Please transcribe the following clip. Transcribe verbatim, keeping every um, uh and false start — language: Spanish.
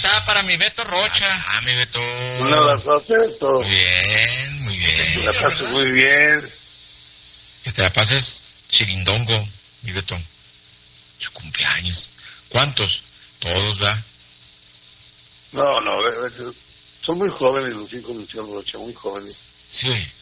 está para mi Beto Rocha. Ah, mi Beto. Un abrazo, Beto. Muy bien, muy bien. Que te la pases muy bien. Que te la pases chirindongo, mi Beto. Su cumpleaños. ¿Cuántos? Todos, ¿va? No, no, son muy jóvenes los hijos del señor Rocha, muy jóvenes. Sí, oye.